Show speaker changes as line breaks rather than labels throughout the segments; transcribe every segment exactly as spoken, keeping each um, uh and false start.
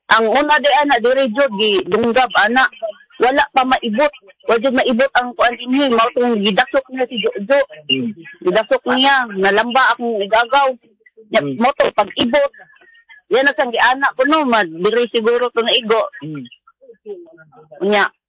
Ang una di ana dire jud gi dunggab ana. Wala pa maibot. Wala maibot ang kuan dinhi, mao tong gidasok niya si Jojo. Gidasok niya, nalamba akong igagaw. Mm. Mo to pag-ibot. Yan ang sang giana ko no, madiri siguro to na igo. Nya.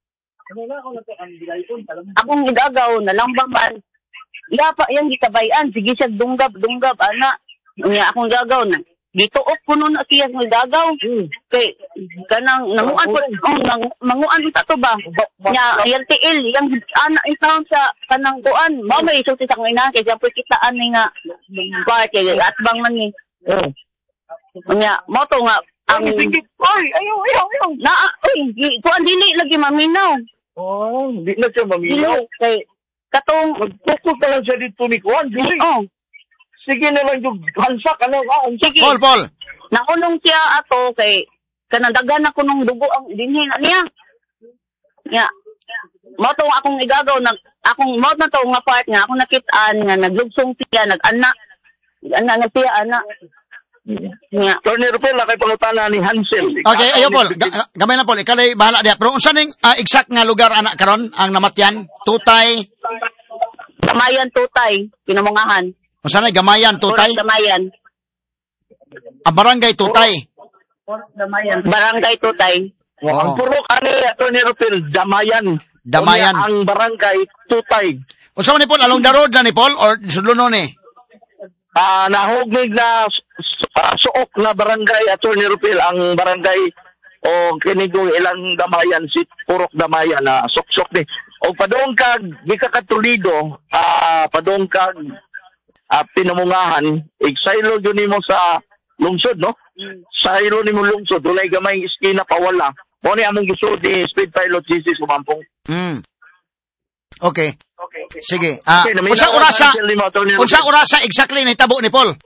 Akong igagaw, nalamba man. Iya pa yang gikabayan, sige siya dunggab, dunggab ana. Nya akong gagaw na. Gituok ko nun na siya ng gagaw. Mm. Kay, kanang, nanguan ko, oh, nang, manguan ita to ba? Nya, yung tiil, yung anak itang sa kanang kuan. Mao may isulti sa kanya, kaya po kitaan ni nga, part, kaya atbang man ni. Nya, mo to nga, ang...
Ay, ayaw, ayaw, ayaw.
Na, uy, kuan dili lagi maminaw.
Oh, di na siya maminaw.
Kay, katong...
Magtukot ka lang siya dito ni kuan, dili.
Oh.
Sige na lang yung hansak, ano, ah,
sige.
Paul, Paul.
Nakulong siya ato kay kanadagan ako nung dugo ang dinhi na niya. Ya. Mo to akong igagaw nag akong mo na to nga part nga akong nakit-an nga naglugsong siya nag-anak. Ana na siya ana.
Ya. Tornero Paul kay pangutana ni Hansel.
Okay, ayo Paul. Ga- gamay lang Paul, ikalay bahala diha. Pero unsa ning uh, exact nga lugar anak karon ang namatyan? Tutay.
Gamayan Tutay, pinamungahan.
Unsa na Gamayan Tutay?
Gamayan.
Ah, barangay Tutay.
Damayan. Barangay Tutay.
Oh. Ang puro kani Tornero Paul Damayan.
Damayan.
Ang barangay Tutay.
Unsa man ni Paul along the road na ni Paul or sudlono ni?
Ah, uh, nahugnig na uh, suok na barangay at Tornero Paul ang barangay o kinigong ilang Damayan si Purok Damayan na uh, sok-sok ni. O padong kag di ka katulido, ah uh, padong kag uh, pinamungahan, eksaylo yun mo sa lungsod, no? Mm. Saylo ni mo lungsod, walay gamay iskina pawala. Mo ni among gisud ni Speed Pilot G C Sumampong.
Mm. Okay.
Okay. okay.
Sige. Ah, uh,
okay,
unsa orasa? Unsa orasa exactly nahitabo ni Paul?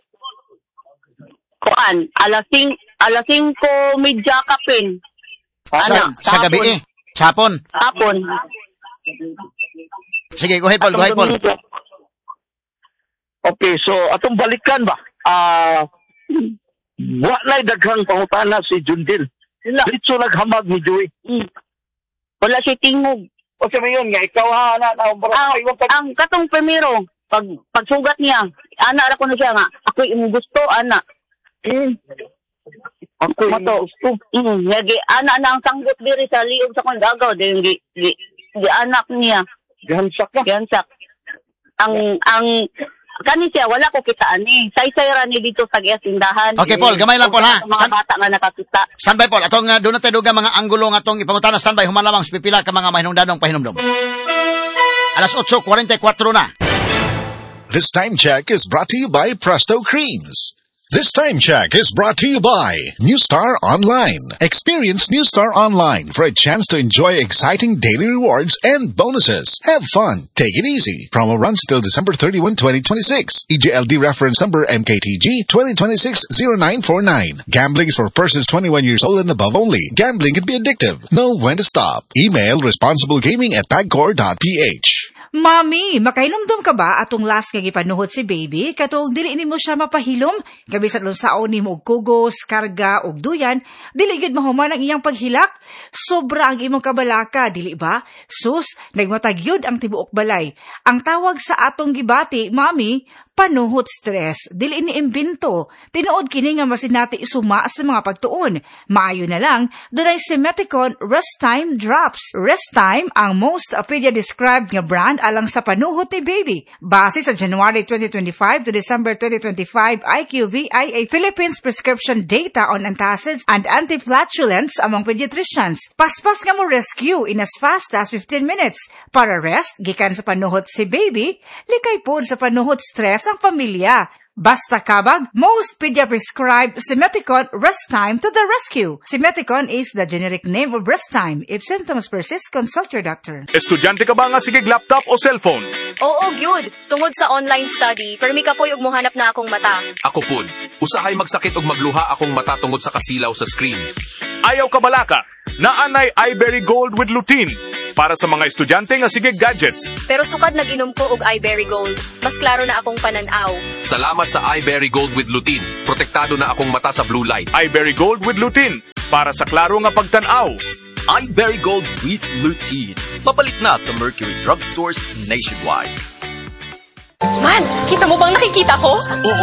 Kuan, alas sing alas singko medya kapin.
Sa, sa gabi eh. Sapon.
Sapon.
Sige, go ahead Paul, go ahead Paul.
Okay, so atong balikan ba? Ah, uh, wa na daghang pangutana si Jundil. Dito naghamag ni Joey.
Mm. Wala si tingog.
O sa mayon nga ikaw ha na ang
ang, ang katong primero pag pagsugat niya, ana ra ko na siya nga. Ako imong gusto ana. Mm. Ako imong gusto. Mm, yagi ana na ang sanggot diri sa liog sa kon gagaw din gi, gi, gi anak niya.
Gihansak ka.
Gihansak. Ang ang kani siya wala ko kitaan ni. Say-say ra ni dito sa giasindahan.
Okay Paul, gamay lang Paul ha.
Mga San, bata nga nakakita.
Standby Paul, atong uh, doon natin duga mga anggulo nga atong ipangutana standby human lamang sa pipila ka mga mahinungdanong pahinumdom. Alas eight forty-four na.
This time check is brought to you by Presto Creams. This time check is brought to you by New Star Online. Experience New Star Online for a chance to enjoy exciting daily rewards and bonuses. Have fun. Take it easy. Promo runs till December thirty-first, twenty twenty-six. E J L D reference number M K T G twenty twenty-six oh nine four nine. Gambling is for persons twenty-one years old and above only. Gambling can be addictive. Know when to stop. Email responsiblegaming at pagcor dot p h.
Mami, makainumdum ka ba atong last nga gipanuhot si baby? Katong dili nimo siya mapahilom? Gabi sa lunsaon nimo og kugos, karga og duyan, dili gid mahuman ang iyang paghilak. Sobra ang imong kabalaka, dili ba? Sus, nagmatagyod ang tibuok balay. Ang tawag sa atong gibati, Mami, panuhot stress. Dili ni imbento. Tinuod kini nga masinati isuma sa mga pagtuon. Maayo na lang, dunay Simeticon Rest Time Drops. Rest Time ang most pedia described nga brand alang sa panuhot ni baby. Base sa January twenty twenty-five to December twenty twenty-five I Q V I A Philippines prescription data on antacids and antiflatulence among pediatricians. Paspas nga mo rescue in as fast as fifteen minutes. Para rest, gikan sa panuhot si baby, likay po sa panuhot stress ang pamilya. Basta kabag, most pedia prescribed Simeticon Rest Time to the rescue. Simeticon is the generic name of Rest Time. If symptoms persist, consult your doctor.
Estudyante ka ba nga sigig laptop o cellphone?
Oo, gyud. Tungod sa online study, permi ka po yung muhanap na akong mata.
Ako pud, usahay magsakit og magluha akong mata tungod sa kasilaw sa screen.
Ayaw ka balaka, naanay iBerry Gold with lutein para sa mga estudyante nga sigig gadgets.
Pero sukad nag-inom ko og iBerry Gold. Mas klaro na akong pananaw.
Salamat sa iBerry Gold with lutein. Protektado na akong mata sa blue light.
iBerry Gold with lutein. Para sa klaro nga pagtanaw,
iBerry Gold with Lutein. Mapalit na sa Mercury Drugstores nationwide.
Man, kita mo bang nakikita ko?
Oo,